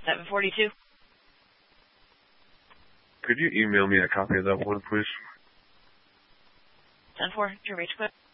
742. Could you email me a copy of that one, please? 10-4, to reach quit.